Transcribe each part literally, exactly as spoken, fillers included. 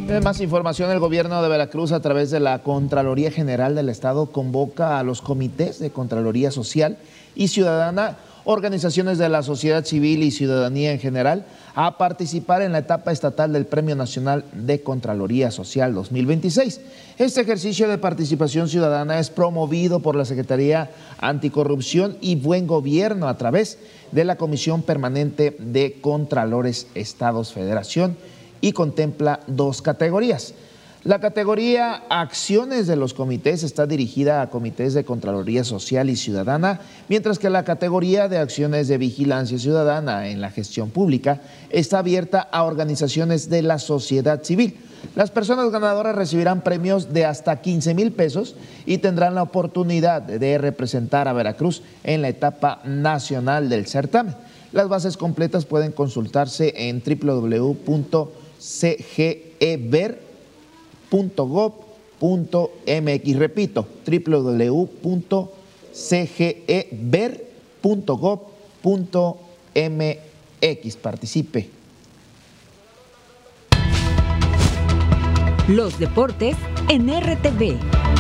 De más información, el gobierno de Veracruz, a través de la Contraloría General del Estado, convoca a los comités de Contraloría Social y Ciudadana, organizaciones de la sociedad civil y ciudadanía en general, a participar en la etapa estatal del Premio Nacional de Contraloría Social dos mil veintiséis. Este ejercicio de participación ciudadana es promovido por la Secretaría Anticorrupción y Buen Gobierno a través de la Comisión Permanente de Contralores Estados Federación y contempla dos categorías. La categoría Acciones de los comités está dirigida a comités de Contraloría Social y Ciudadana, mientras que la categoría de Acciones de Vigilancia Ciudadana en la Gestión Pública está abierta a organizaciones de la sociedad civil. Las personas ganadoras recibirán premios de hasta quince mil pesos y tendrán la oportunidad de representar a Veracruz en la etapa nacional del certamen. Las bases completas pueden consultarse en doble u doble u doble u punto c g e ver punto gob punto m x. Repito, doble u doble u doble u punto c g e ver punto gob punto m x. Participe. Los deportes en R T V.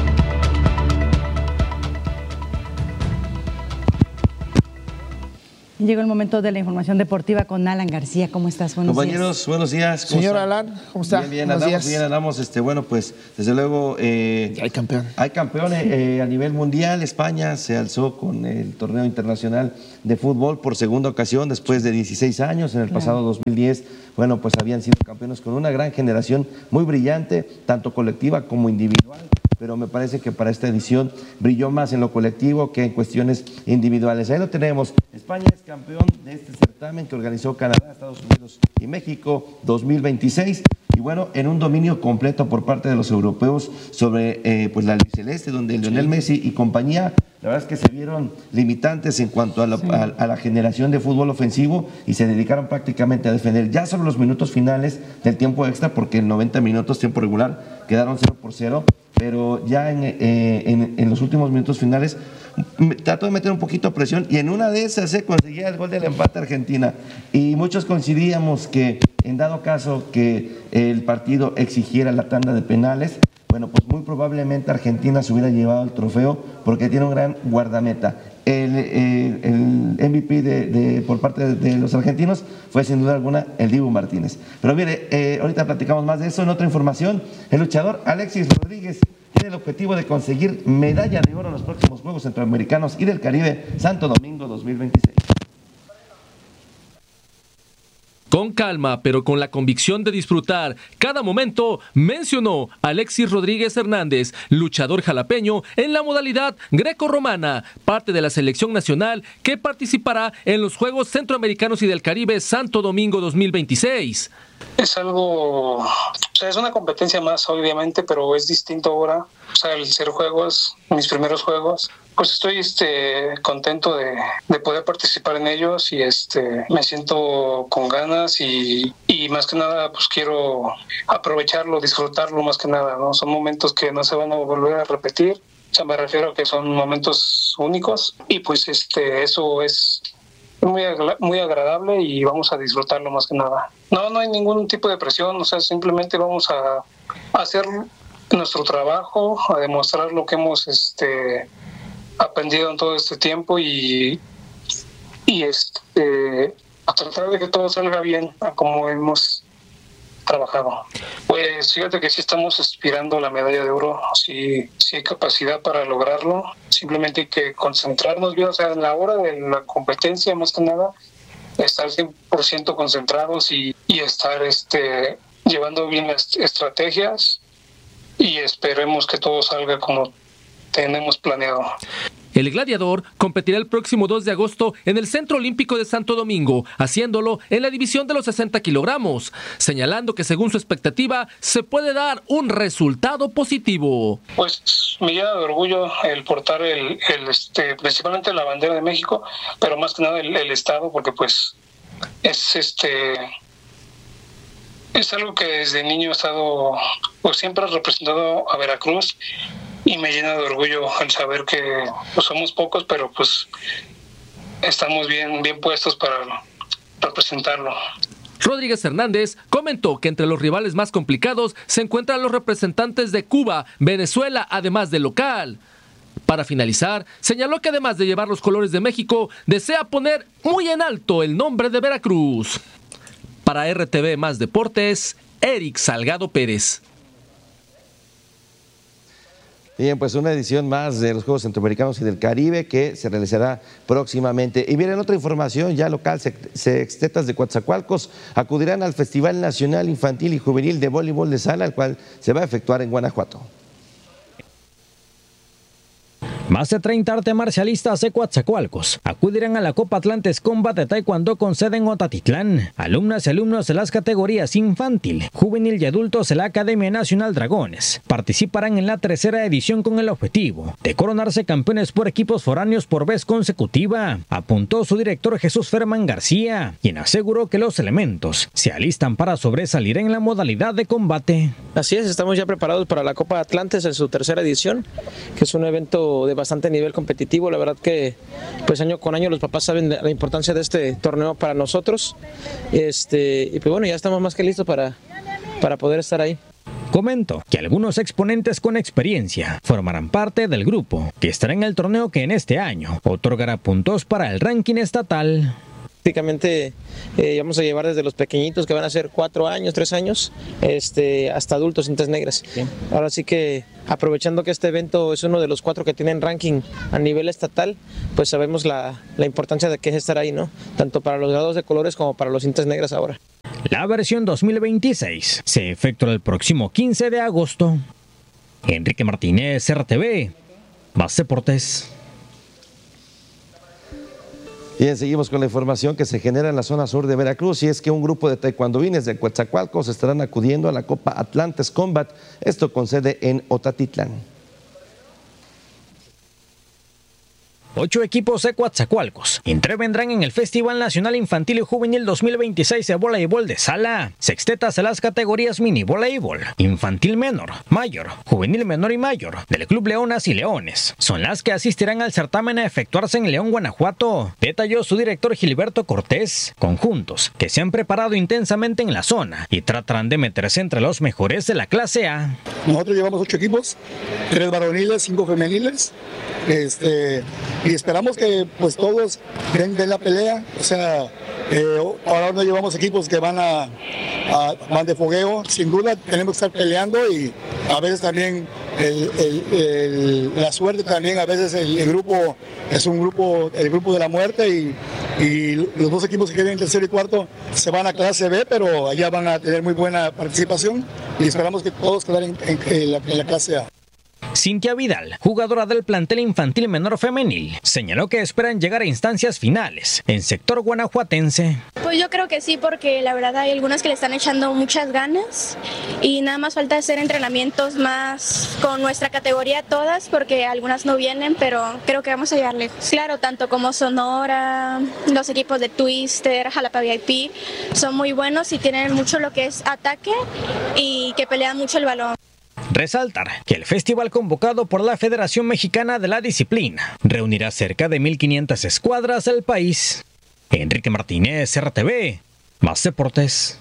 Llegó el momento de la información deportiva con Alan García. ¿Cómo estás? Buenos Compañeros, días. buenos días. Señor está? Alan, ¿cómo está? Bien, bien, buenos andamos días. bien, andamos, este, bueno, pues, desde luego... Eh, hay campeón. Hay campeón eh, a nivel mundial. España se alzó con el torneo internacional de fútbol por segunda ocasión después de dieciséis años. En el claro. pasado dos mil diez, bueno, pues habían sido campeones con una gran generación muy brillante, tanto colectiva como individual. Pero me parece que para esta edición brilló más en lo colectivo que en cuestiones individuales. Ahí lo tenemos. España es campeón de este certamen que organizó Canadá, Estados Unidos y México dos mil veintiséis. Y bueno, en un dominio completo por parte de los europeos sobre eh, pues la albiceleste, donde Lionel Messi y compañía, la verdad es que se vieron limitantes en cuanto a la, sí. a, a la generación de fútbol ofensivo y se dedicaron prácticamente a defender. Ya sobre los minutos finales del tiempo extra, porque en noventa minutos tiempo regular quedaron cero por cero, pero ya en, eh, en, en los últimos minutos finales trató de meter un poquito de presión y en una de esas se eh, conseguía el gol del empate Argentina. Y muchos coincidíamos que en dado caso que el partido exigiera la tanda de penales, bueno, pues muy probablemente Argentina se hubiera llevado el trofeo porque tiene un gran guardameta. El, el, el M V P de, de, por parte de, de los argentinos fue sin duda alguna el Dibu Martínez. Pero mire, eh, ahorita platicamos más de eso. En otra información, el luchador Alexis Rodríguez tiene el objetivo de conseguir medalla de oro en los próximos Juegos Centroamericanos y del Caribe Santo Domingo dos mil veintiséis. Con calma, pero con la convicción de disfrutar cada momento, mencionó Alexis Rodríguez Hernández, luchador jalapeño en la modalidad greco-romana, parte de la selección nacional que participará en los Juegos Centroamericanos y del Caribe Santo Domingo dos mil veintiséis. Es algo, o sea, es una competencia más obviamente, pero es distinto ahora. O sea, el ser juegos, mis primeros juegos, pues estoy este, contento de, de poder participar en ellos y este, me siento con ganas y, y más que nada pues quiero aprovecharlo, disfrutarlo más que nada, ¿no? Son momentos que no se van a volver a repetir, o sea, me refiero a que son momentos únicos y pues este, eso es muy, muy agradable y vamos a disfrutarlo más que nada. No, no hay ningún tipo de presión, o sea, simplemente vamos a, a hacer nuestro trabajo, a demostrar lo que hemos este, aprendido en todo este tiempo y, y este, a tratar de que todo salga bien como hemos trabajado. Pues fíjate que sí estamos aspirando a la medalla de oro, sí, sí hay capacidad para lograrlo, simplemente hay que concentrarnos bien, o sea, en la hora de la competencia más que nada, estar cien por ciento concentrados y, y estar este, llevando bien las estrategias y esperemos que todo salga como tenemos planeado. El gladiador competirá el próximo dos de agosto en el Centro Olímpico de Santo Domingo, haciéndolo en la división de los sesenta kilogramos, señalando que según su expectativa se puede dar un resultado positivo. Pues me llena de orgullo el portar el, el este, principalmente la bandera de México, pero más que nada el, el estado, porque pues es este es algo que desde niño he estado, pues siempre he representado a Veracruz. Y me llena de orgullo al saber que pues, somos pocos, pero pues estamos bien, bien puestos para representarlo. Rodríguez Hernández comentó que entre los rivales más complicados se encuentran los representantes de Cuba, Venezuela, además del local. Para finalizar, señaló que además de llevar los colores de México, desea poner muy en alto el nombre de Veracruz. Para R T V Más Deportes, Eric Salgado Pérez. Bien, pues una edición más de los Juegos Centroamericanos y del Caribe que se realizará próximamente. Y miren, otra información ya local, sextetas de Coatzacoalcos acudirán al Festival Nacional Infantil y Juvenil de Voleibol de Sala, el cual se va a efectuar en Guanajuato. Más de treinta artes marcialistas de Coatzacoalcos acudirán a la Copa Atlantes Combat de Taekwondo con sede en Otatitlán. Alumnas y alumnos de las categorías infantil, juvenil y adultos de la Academia Nacional Dragones participarán en la tercera edición con el objetivo de coronarse campeones por equipos foráneos por vez consecutiva, apuntó su director Jesús Ferman García, quien aseguró que los elementos se alistan para sobresalir en la modalidad de combate. Así es, estamos ya preparados para la Copa Atlantes en su tercera edición, que es un evento de bastante nivel competitivo. La verdad que pues año con año los papás saben la importancia de este torneo para nosotros, este, y pues bueno, ya estamos más que listos para, para poder estar ahí. Comentó que algunos exponentes con experiencia formarán parte del grupo que estará en el torneo que en este año otorgará puntos para el ranking estatal. Prácticamente eh, vamos a llevar desde los pequeñitos que van a ser cuatro años, tres años, este, hasta adultos cintas negras. Bien. Ahora sí que aprovechando que este evento es uno de los cuatro que tienen ranking a nivel estatal, pues sabemos la, la importancia de que es estar ahí, ¿no? Tanto para los grados de colores como para los cintas negras ahora. La versión dos mil veintiséis se efectuará el próximo quince de agosto. Enrique Martínez, R T V, Más Deportes. Bien, seguimos con la información que se genera en la zona sur de Veracruz, y es que un grupo de taekwondoines de Coatzacoalcos estarán acudiendo a la Copa Atlantes Combat, esto con sede en Otatitlán. Ocho equipos de Coatzacoalcos intervendrán en el Festival Nacional Infantil y Juvenil dos mil veintiséis de voleibol de sala. Sextetas de las categorías mini voleibol, infantil menor, mayor, juvenil menor y mayor, del Club Leonas y Leones, son las que asistirán al certamen a efectuarse en León, Guanajuato, detalló su director Gilberto Cortés. Conjuntos que se han preparado intensamente en la zona y tratarán de meterse entre los mejores de la clase A. Nosotros llevamos ocho equipos, tres varoniles, cinco femeniles, este... y esperamos que pues todos den, den la pelea. O sea, eh, ahora no llevamos equipos que van a, a van de fogueo. Sin duda tenemos que estar peleando, y a veces también el, el, el, la suerte también, a veces el, el grupo es un grupo, el grupo de la muerte, y, y los dos equipos que queden en tercero y cuarto se van a clase B, pero allá van a tener muy buena participación, y esperamos que todos queden en, en, en, la, en la clase A. Cintia Vidal, jugadora del plantel infantil menor femenil, señaló que esperan llegar a instancias finales en sector guanajuatense. Pues yo creo que sí, porque la verdad hay algunas que le están echando muchas ganas, y nada más falta hacer entrenamientos más con nuestra categoría todas, porque algunas no vienen, pero creo que vamos a llegar lejos. Claro, tanto como Sonora, los equipos de Twister, Jalapa V I P, son muy buenos y tienen mucho lo que es ataque y que pelean mucho el balón. Resaltar que el festival convocado por la Federación Mexicana de la Disciplina reunirá cerca de mil quinientas escuadras del país. Enrique Martínez, R T V, Más Deportes.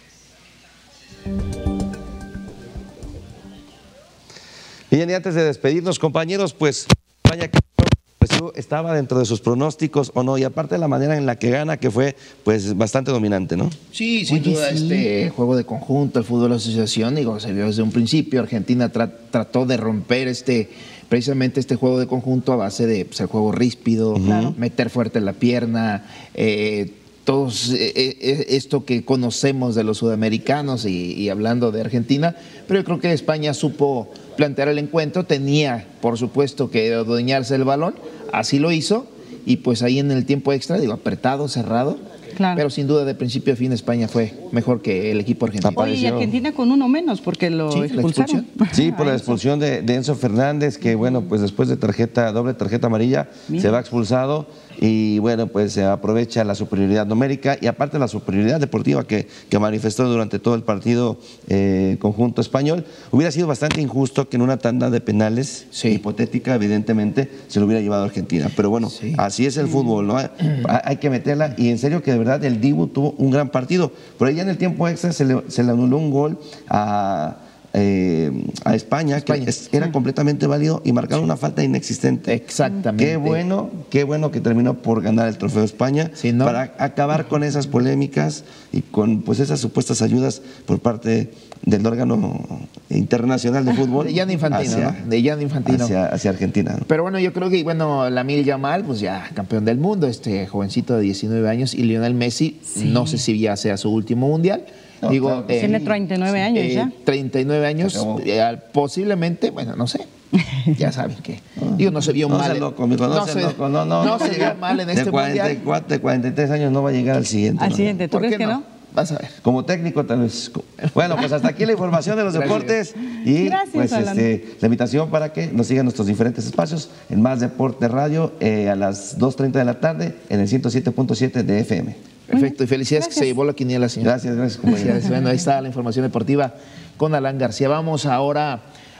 Bien, y antes de despedirnos, compañeros, pues vaya que estaba dentro de sus pronósticos o no, y aparte de la manera en la que gana, que fue pues bastante dominante, ¿no? Sí, sin Oye, duda, sí. este juego de conjunto, el fútbol asociación, digo, se vio desde un principio. Argentina tra trató de romper este precisamente este juego de conjunto a base de pues, el juego ríspido, Claro. meter fuerte la pierna, eh, todos eh, eh, esto que conocemos de los sudamericanos, y, y hablando de Argentina, pero yo creo que España supo plantear el encuentro, tenía por supuesto que adueñarse el balón, así lo hizo, y pues ahí en el tiempo extra, digo, apretado, cerrado, Claro. pero sin duda de principio a fin España fue mejor que el equipo argentino. Oye, y Argentina con uno menos porque lo Sí, la expulsaron. Sí, por la expulsión de, de Enzo Fernández, que bueno, pues después de tarjeta, doble tarjeta amarilla, Bien. se va expulsado, y bueno, pues se aprovecha la superioridad numérica y aparte la superioridad deportiva que, que manifestó durante todo el partido eh, conjunto español. Hubiera sido bastante injusto que en una tanda de penales, Sí. hipotética evidentemente, se lo hubiera llevado a Argentina, pero bueno, Sí. así es el fútbol, ¿no? Hay, hay que meterla, y en serio que de verdad el Dibu tuvo un gran partido. Por ahí ya en el tiempo extra se le, se le anuló un gol a... Eh, a España, España. que es, era sí. completamente válido y marcaron una falta inexistente. Exactamente. Qué bueno, qué bueno que terminó por ganar el Trofeo España, sí, ¿no? Para acabar con esas polémicas y con pues esas supuestas ayudas por parte del órgano internacional de fútbol. De Gianni Infantino, hacia, ¿no? De Gianni Infantino. Hacia, hacia Argentina, ¿no? Pero bueno, yo creo que, bueno, Lamine Yamal, pues ya campeón del mundo, este jovencito de diecinueve años, y Lionel Messi, sí. no sé si ya sea su último mundial. No, Digo, claro, eh, tiene treinta y nueve años eh, ya. treinta y nueve años, eh, posiblemente, bueno, no sé. Ya saben que. Digo, no se vio no mal. Se loco, amigo, no, no se, loco, no, no, no, no se vio mal en este cuarenta y cuatro, mundial. De cuarenta y tres años no va a llegar al siguiente. Al ¿no? siguiente, ¿tú crees que no? Vas a ver. Como técnico, tal vez. Bueno, pues hasta aquí la información de los deportes. Y Gracias, pues este, la invitación para que nos sigan nuestros diferentes espacios en Más Deporte Radio eh, a las dos treinta de la tarde en el ciento siete punto siete de F M. Perfecto, y felicidades gracias. Que se llevó la quiniela, señor. Gracias, gracias. Compañero. Bueno, ahí está la información deportiva con Alan García. Vamos ahora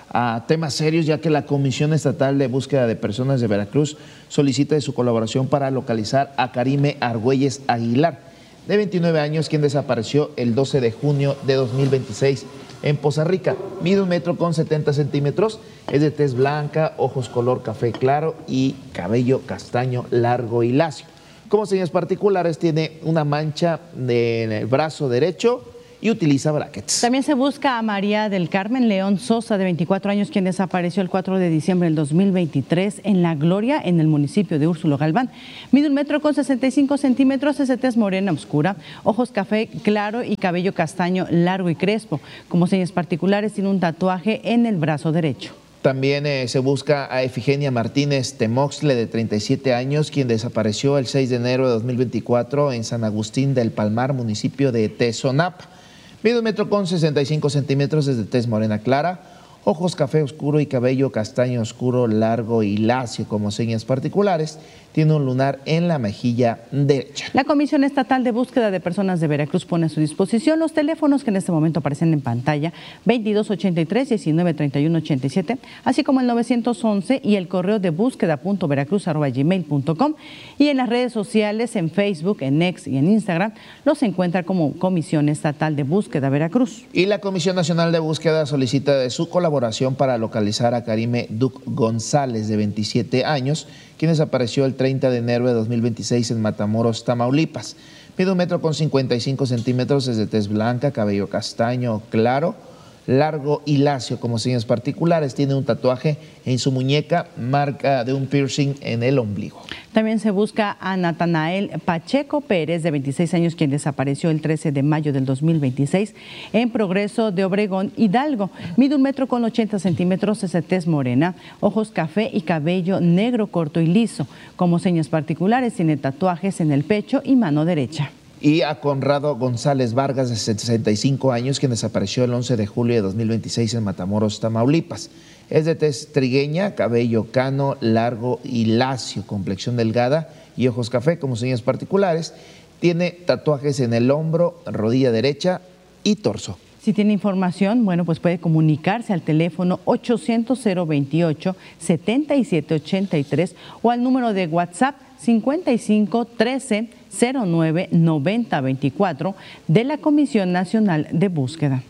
a temas serios, ya que la Comisión Estatal de Búsqueda de Personas de Veracruz solicita de su colaboración para localizar a Karime Argüelles Aguilar, de veintinueve años, quien desapareció el doce de junio de dos mil veintiséis en Poza Rica. Mide un metro con setenta centímetros, es de tez blanca, ojos color café claro y cabello castaño largo y lacio. Como señas particulares, tiene una mancha de, en el brazo derecho y utiliza brackets. También se busca a María del Carmen León Sosa, de veinticuatro años, quien desapareció el cuatro de diciembre del dos mil veintitrés en La Gloria, en el municipio de Úrsulo Galván. Mide un metro con sesenta y cinco centímetros, es de tez morena oscura, ojos café claro y cabello castaño largo y crespo. Como señas particulares, tiene un tatuaje en el brazo derecho. También eh, se busca a Efigenia Martínez Temoxle, de treinta y siete años, quien desapareció el seis de enero de dos mil veinticuatro en San Agustín del Palmar, municipio de Tezonapa. Mide un metro con sesenta y cinco centímetros, desde tez morena clara, ojos café oscuro y cabello castaño oscuro largo y lacio. Como señas particulares, tiene un lunar en la mejilla derecha. La Comisión Estatal de Búsqueda de Personas de Veracruz pone a su disposición los teléfonos que en este momento aparecen en pantalla, veintidós ochenta y tres, diecinueve treinta y uno ochenta y siete, así como el novecientos once y el correo de búsqueda punto veracruz arroba gmail punto com, y en las redes sociales, en Facebook, en X y en Instagram, los encuentra como Comisión Estatal de Búsqueda Veracruz. Y la Comisión Nacional de Búsqueda solicita de su colaboración para localizar a Karime Duc González, de veintisiete años, quien desapareció el treinta de enero de dos mil veintiséis en Matamoros, Tamaulipas. Mide un metro con cincuenta y cinco centímetros, es de tez blanca, cabello castaño claro, largo y lacio. Como señas particulares, tiene un tatuaje en su muñeca, marca de un piercing en el ombligo. También se busca a Natanael Pacheco Pérez, de veintiséis años, quien desapareció el trece de mayo del dos mil veintiséis en Progreso de Obregón, Hidalgo. Mide un metro con ochenta centímetros, es de tez morena, ojos café y cabello negro corto y liso. Como señas particulares, tiene tatuajes en el pecho y mano derecha. Y a Conrado González Vargas, de sesenta y cinco años, quien desapareció el once de julio de dos mil veintiséis en Matamoros, Tamaulipas. Es de tez trigueña, cabello cano, largo y lacio, complexión delgada y ojos café. Como señas particulares, tiene tatuajes en el hombro, rodilla derecha y torso. Si tiene información, bueno, pues puede comunicarse al teléfono ochocientos cero veintiocho setenta y siete ochenta y tres o al número de WhatsApp cincuenta y cinco trece cero nueve noventa veinticuatro de la Comisión Nacional de Búsqueda.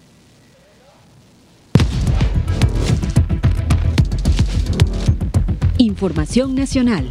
Información nacional.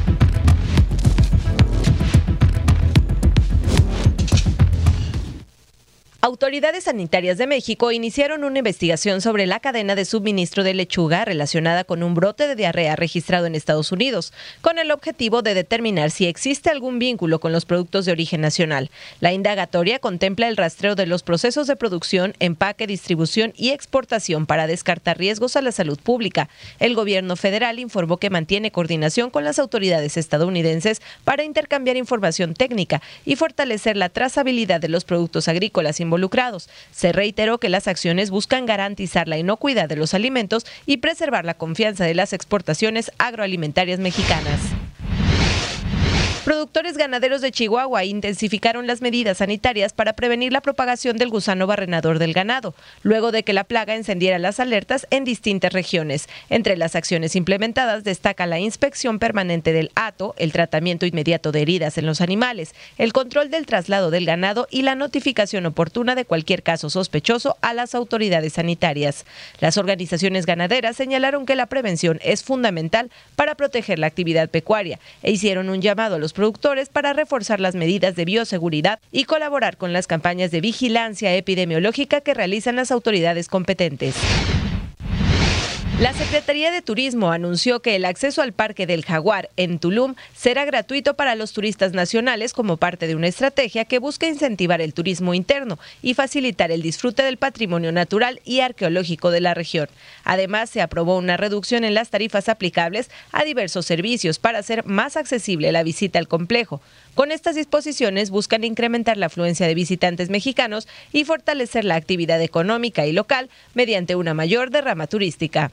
Autoridades sanitarias de México iniciaron una investigación sobre la cadena de suministro de lechuga relacionada con un brote de diarrea registrado en Estados Unidos, con el objetivo de determinar si existe algún vínculo con los productos de origen nacional. La indagatoria contempla el rastreo de los procesos de producción, empaque, distribución y exportación para descartar riesgos a la salud pública. El gobierno federal informó que mantiene coordinación con las autoridades estadounidenses para intercambiar información técnica y fortalecer la trazabilidad de los productos agrícolas involucrados. Se reiteró que las acciones buscan garantizar la inocuidad de los alimentos y preservar la confianza de las exportaciones agroalimentarias mexicanas. Productores ganaderos de Chihuahua intensificaron las medidas sanitarias para prevenir la propagación del gusano barrenador del ganado, luego de que la plaga encendiera las alertas en distintas regiones. Entre las acciones implementadas destaca la inspección permanente del hato, el tratamiento inmediato de heridas en los animales, el control del traslado del ganado y la notificación oportuna de cualquier caso sospechoso a las autoridades sanitarias. Las organizaciones ganaderas señalaron que la prevención es fundamental para proteger la actividad pecuaria e hicieron un llamado a los productores para reforzar las medidas de bioseguridad y colaborar con las campañas de vigilancia epidemiológica que realizan las autoridades competentes. La Secretaría de Turismo anunció que el acceso al Parque del Jaguar en Tulum será gratuito para los turistas nacionales como parte de una estrategia que busca incentivar el turismo interno y facilitar el disfrute del patrimonio natural y arqueológico de la región. Además, se aprobó una reducción en las tarifas aplicables a diversos servicios para hacer más accesible la visita al complejo. Con estas disposiciones buscan incrementar la afluencia de visitantes mexicanos y fortalecer la actividad económica y local mediante una mayor derrama turística.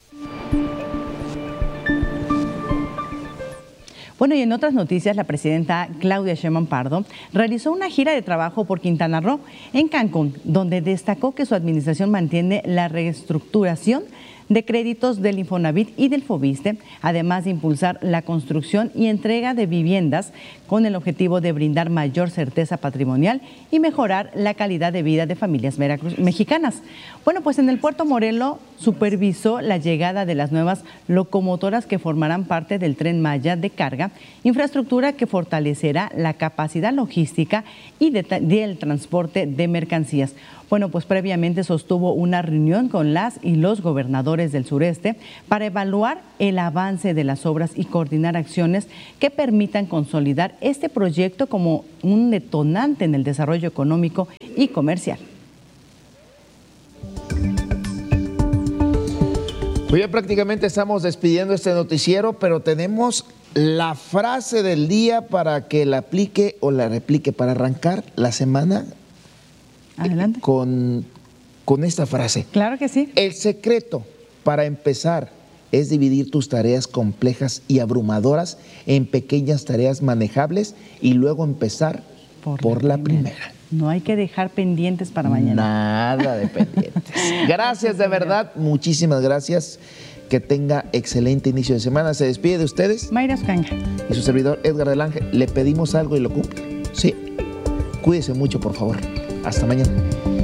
Bueno, y en otras noticias, la presidenta Claudia Sheinbaum Pardo realizó una gira de trabajo por Quintana Roo, en Cancún, donde destacó que su administración mantiene la reestructuración de créditos del Infonavit y del Fobiste, además de impulsar la construcción y entrega de viviendas con el objetivo de brindar mayor certeza patrimonial y mejorar la calidad de vida de familias veracruz- mexicanas. Bueno, pues en el Puerto Morelos supervisó la llegada de las nuevas locomotoras que formarán parte del Tren Maya de carga, infraestructura que fortalecerá la capacidad logística y de, del transporte de mercancías. Bueno, pues previamente sostuvo una reunión con las y los gobernadores del sureste para evaluar el avance de las obras y coordinar acciones que permitan consolidar este proyecto como un detonante en el desarrollo económico y comercial. Pues ya prácticamente estamos despidiendo este noticiero, pero tenemos la frase del día para que la aplique o la replique para arrancar la semana. Adelante. Con, con esta frase. Claro que sí. El secreto para empezar es dividir tus tareas complejas y abrumadoras en pequeñas tareas manejables y luego empezar por, por la, la primera. primera. No hay que dejar pendientes para mañana. Nada de pendientes. Gracias, de verdad, muchísimas gracias. Que tenga excelente inicio de semana. Se despide de ustedes Mayra Oscanga y su servidor Edgar del Ángel. Le pedimos algo y lo cumple. Sí. Cuídese mucho, por favor. Hasta mañana.